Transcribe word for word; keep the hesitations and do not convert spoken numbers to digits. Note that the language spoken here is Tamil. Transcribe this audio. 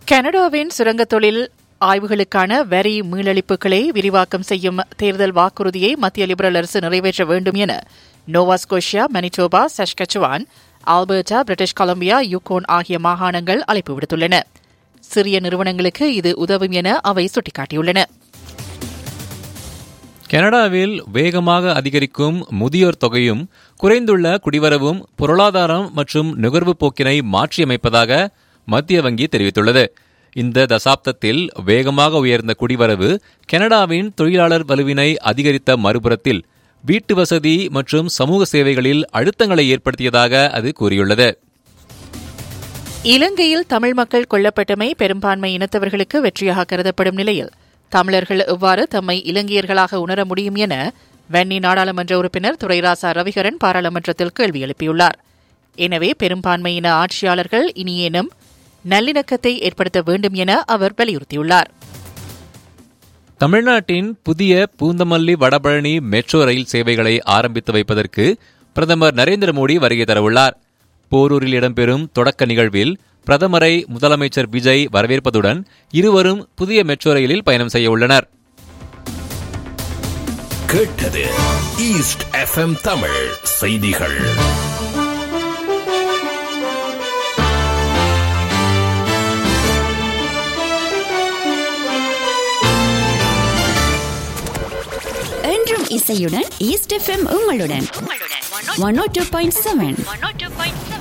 கனடாவின் சுரங்கத் தொழில் ஆய்வுகளுக்கான வரி மீளளிப்புகளை விரிவாக்கம் செய்யும் தேர்தல் வாக்குறுதியை மத்திய லிபரல் அரசு நிறைவேற்ற வேண்டும் என Noah Scotia, Manitoba, Saskatchewan, Alberta, British Columbia, Yukon ஆகிய மாகாணங்கள் அழைப்பு விடுத்துள்ளன. சிறிய நிறுவனங்களுக்கு இது உதவும் என அவை சுட்டிக்காட்டியுள்ளன. கனடாவில் வேகமாக அதிகரிக்கும் முதியோர் தொகையும் குறைந்துள்ள குடிவரவும் பொருளாதாரம் மற்றும் நுகர்வு போக்கினை மாற்றியமைப்பதாக மத்திய வங்கி தெரிவித்துள்ளது. இந்த தசாப்தத்தில் வேகமாக உயர்ந்த குடிவரவு கனடாவின் தொழிலாளர் வலுவினை அதிகரித்த மறுபுறத்தில் வீட்டு வசதி மற்றும் சமூக சேவைகளில் அழுத்தங்களை ஏற்படுத்தியதாக அது கூறியுள்ளது. இலங்கையில் தமிழ் மக்கள் கொல்லப்பட்டமை பெரும்பான்மை இனத்தவர்களுக்கு வெற்றியாக கருதப்படும் நிலையில் தமிழர்கள் எவ்வாறு தம்மை இலங்கையர்களாக உணர முடியும் என வன்னி நாடாளுமன்ற உறுப்பினர் துரைராசா ரவிகரன் பாராளுமன்றத்தில் கேள்வி எழுப்பியுள்ளார். எனவே பெரும்பான்மையின ஆட்சியாளர்கள் இனியேனும் நல்லிணக்கத்தை ஏற்படுத்த வேண்டும் என அவர் வலியுறுத்தியுள்ளார். தமிழ்நாட்டின் புதிய பூந்தமல்லி வடபழனி மெட்ரோ ரயில் சேவைகளை ஆரம்பித்து வைப்பதற்கு பிரதமர் நரேந்திர மோடி வருகை தரவுள்ளார். போரூரில் இடம்பெறும் தொடக்க நிகழ்வில் பிரதமரை முதலமைச்சர் விஜய் வரவேற்பதுடன் இருவரும் புதிய மெட்ரோ ரயிலில் பயணம் செய்ய உள்ளனர். கேட்டது ஈஸ்ட் எஃப்எம் தமிழ் செய்திகள். என்றும் இசையுடன் ஈஸ்ட் எஃப்எம் உங்களுடன் ஒன் ஓ டூ பாயிண்ட் செவன்.